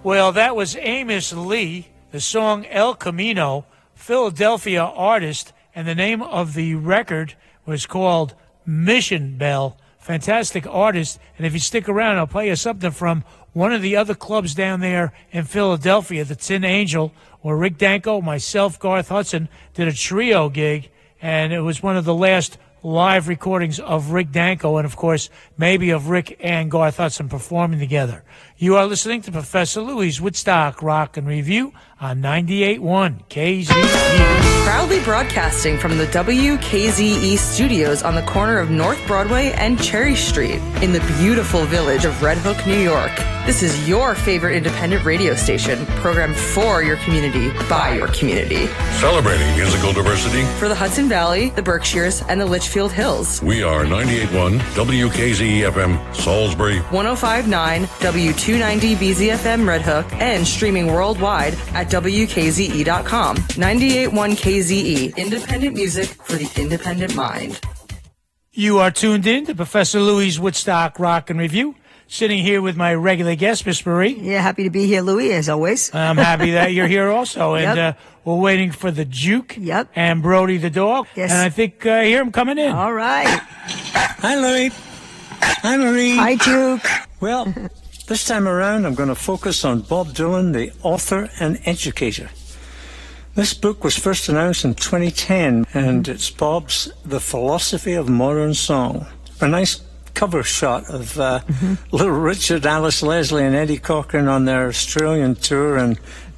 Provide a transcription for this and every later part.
Well, that was Amos Lee, the song El Camino, Philadelphia artist, and the name of the record was called Mission Bell. Fantastic artist, and if you stick around, I'll play you something from one of the other clubs down there in Philadelphia, the Tin Angel, where Rick Danko, myself, Garth Hudson, did a trio gig, and it was one of the last live recordings of Rick Danko and, of course, maybe of Rick and Garth Hudson performing together. You are listening to Professor Louie's Woodstock Rock and Review on 98.1 KZE. Proudly broadcasting from the WKZE studios on the corner of North Broadway and Cherry Street in the beautiful village of Red Hook, New York. This is your favorite independent radio station, programmed for your community, by your community. Celebrating musical diversity for the Hudson Valley, the Berkshires, and the Litchfield Hills. We are 98.1 WKZE FM, Salisbury, 105.9 W290 BZFM Red Hook, and streaming worldwide at WKZE.com. 98.1 KZE, independent music for the independent mind. You are tuned in to Professor Louie's Woodstock Rock and Review. Sitting here with my regular guest, Miss Marie. Yeah, happy to be here, Louie, as always. I'm happy that you're here also. And we're waiting for the Juke and Brody the dog. Yes. And I think I hear him coming in. All right. Hi, Louie. Hi, Marie. Hi, Juke. Well, this time around, I'm going to focus on Bob Dylan, the author and educator. This book was first announced in 2010, and it's Bob's The Philosophy of Modern Song. A nice cover shot of Little Richard, Alice Leslie, and Eddie Cochran on their Australian tour in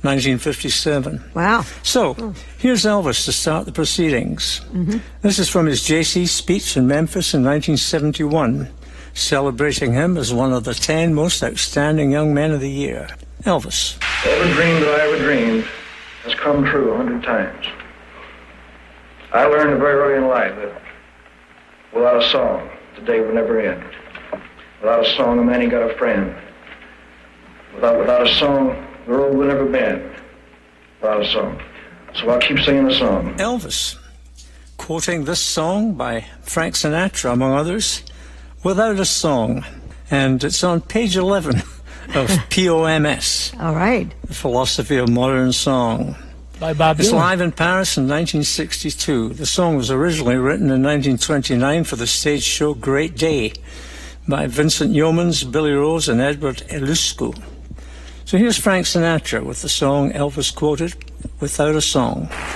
1957. Wow. So, here's Elvis to start the proceedings. This is from his JC speech in Memphis in 1971, celebrating him as one of the 10 most outstanding young men of the year. Elvis. Every dream that I ever dreamed has come true 100 times. I learned very early in life that without a song, the day would never end. Without a song, a man ain't got a friend. Without a song, the road would never bend. Without a song. So I'll keep singing the song. Elvis, quoting this song by Frank Sinatra, among others, Without a Song. And it's on page 11 of POMS. All right. The Philosophy of Modern Song. By Bob Dylan. It's live in Paris in 1962. The song was originally written in 1929 for the stage show Great Day by Vincent Yeomans, Billy Rose, and Edward Eluscu. So here's Frank Sinatra with the song Elvis quoted, Without a Song.